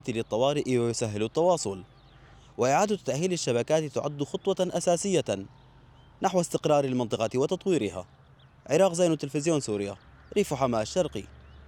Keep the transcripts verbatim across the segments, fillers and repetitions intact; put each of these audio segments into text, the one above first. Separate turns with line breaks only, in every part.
للطوارئ ويسهل التواصل، وإعادة تأهيل الشبكات تعد خطوة أساسية نحو استقرار المنطقة وتطويرها. عراق زين، تلفزيون سوريا، ريف حماة الشرقي.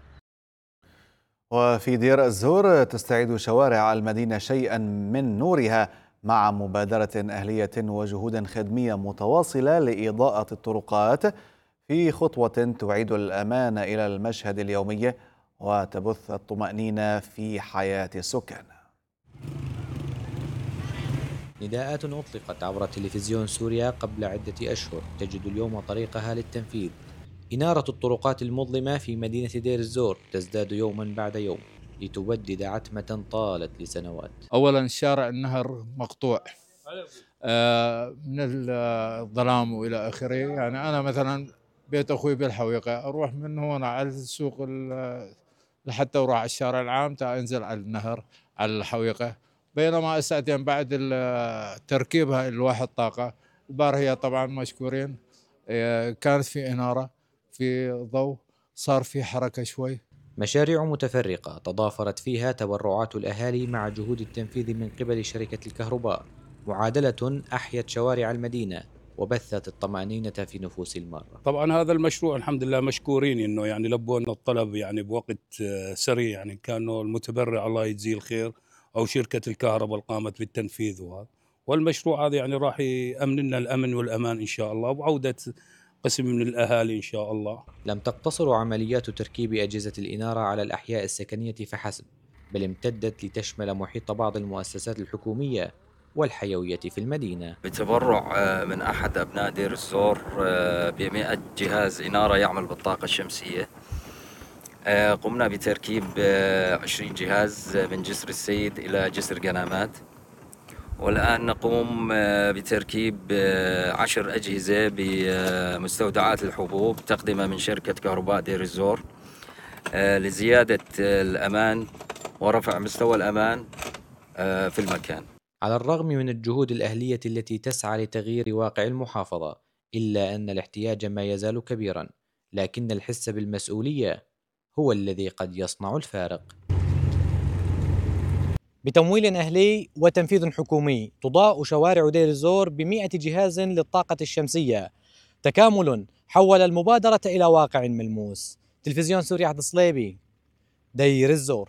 وفي دير الزور تستعيد شوارع المدينة شيئا من نورها مع مبادرة أهلية وجهود خدمية متواصلة لإضاءة الطرقات في خطوة تعيد الأمان إلى المشهد اليومي وتبث الطمأنينة في حياة السكان.
نداءات أطلقت عبر تلفزيون سوريا قبل عدة أشهر تجد اليوم طريقها للتنفيذ. إنارة الطرقات المظلمة في مدينة دير الزور تزداد يوما بعد يوم لتبدد عتمة طالت لسنوات.
أولا شارع النهر مقطوع آه، من الظلام وإلى آخره. يعني أنا مثلا بيت أخوي بالحويقة أروح من هنا على السوق لحتى أروح على الشارع العام تا أنزل على النهر على الحويقة، بينما ساعتين بعد تركيبها الواحد طاقة. البارحة طبعا مشكورين آه، كانت في إنارة، في ضوء، صار في حركة شوي.
مشاريع متفرقة تضافرت فيها تبرعات الأهالي مع جهود التنفيذ من قبل شركة الكهرباء، معادلة أحيت شوارع المدينة وبثت الطمأنينة في نفوس المارة.
طبعا هذا المشروع الحمد لله مشكورين انه يعني لبوا لنا الطلب يعني بوقت سريع، يعني كانوا المتبرع الله يجزيه الخير او شركة الكهرباء اللي قامت بالتنفيذ، وهذا والمشروع هذا يعني راح يأمن لنا الأمن والأمان إن شاء الله، وعودة قسم من الأهالي إن شاء الله.
لم تقتصر عمليات تركيب أجهزة الإنارة على الأحياء السكنية فحسب، بل امتدت لتشمل محيط بعض المؤسسات الحكومية والحيوية في المدينة.
بتبرع من أحد أبناء دير الزور بمئة جهاز إنارة يعمل بالطاقة الشمسية، قمنا بتركيب عشرين جهاز من جسر السيد إلى جسر قنامات، والآن نقوم بتركيب عشر أجهزة بمستودعات الحبوب تقدمة من شركة كهرباء دير الزور لزيادة الأمان ورفع مستوى الأمان في المكان.
على الرغم من الجهود الأهلية التي تسعى لتغيير واقع المحافظة، إلا أن الاحتياج ما يزال كبيرا، لكن الحس بالمسؤولية هو الذي قد يصنع الفارق.
بتمويل أهلي وتنفيذ حكومي تضاء شوارع دير الزور بمئة جهاز للطاقة الشمسية. تكامل حول المبادرة إلى واقع ملموس. تلفزيون سوريا، عبد الصليبي، دير الزور.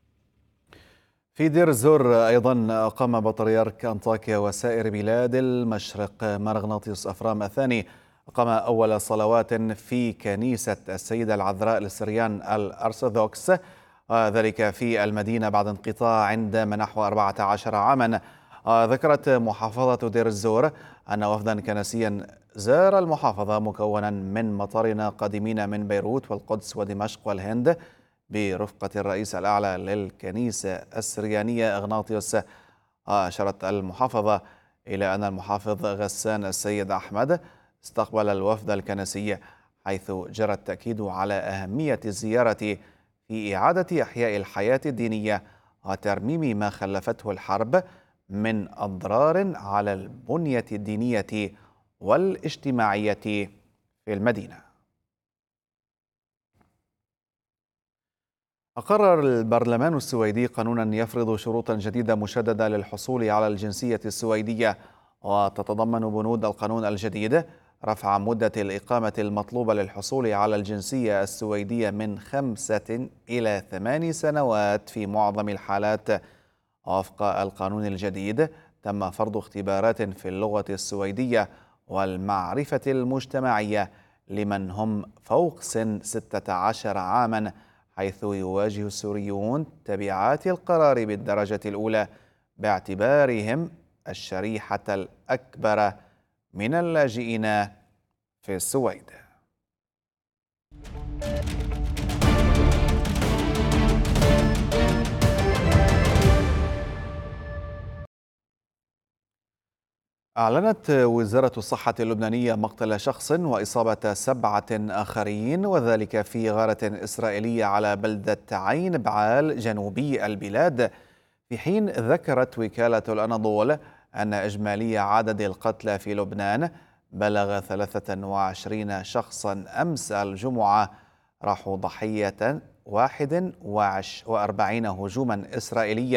في دير الزور أيضا قام بطريرك أنطاكيا وسائر بلاد المشرق مغناطيس أفرام الثاني قام أول صلوات في كنيسة السيدة العذراء للسريان الأرثوذكس، ذلك في المدينة بعد انقطاع عندما نحو أربعة عشر عاما. ذكرت محافظة دير الزور أن وفدا كنسيا زار المحافظة مكونا من مطارنا قادمين من بيروت والقدس ودمشق والهند برفقة الرئيس الأعلى للكنيسة السريانية إغناطيوس. أشارت المحافظة إلى أن المحافظ غسان السيد أحمد استقبل الوفد الكنسي، حيث جرى التأكيد على أهمية الزيارة في إعادة إحياء الحياة الدينية وترميم ما خلفته الحرب من أضرار على البنية الدينية والاجتماعية في المدينة. أقرر البرلمان السويدي قانونا يفرض شروطا جديدة مشددة للحصول على الجنسية السويدية، وتتضمن بنود القانون الجديد رفع مدة الإقامة المطلوبة للحصول على الجنسية السويدية من خمسة إلى ثمان سنوات في معظم الحالات. وفق القانون الجديد تم فرض اختبارات في اللغة السويدية والمعرفة المجتمعية لمن هم فوق سن ستة عشر عاما، حيث يواجه السوريون تبعات القرار بالدرجة الأولى باعتبارهم الشريحة الأكبر من اللاجئين في السويد. أعلنت وزارة الصحة اللبنانية مقتل شخص وإصابة سبعة آخرين، وذلك في غارة إسرائيلية على بلدة عين بعال جنوبي البلاد، في حين ذكرت وكالة الأناضول أن إجمالي عدد القتلى في لبنان بلغ ثلاثة وعشرين شخصا أمس الجمعة، راحوا ضحية واحد وأربعين هجوما إسرائيليا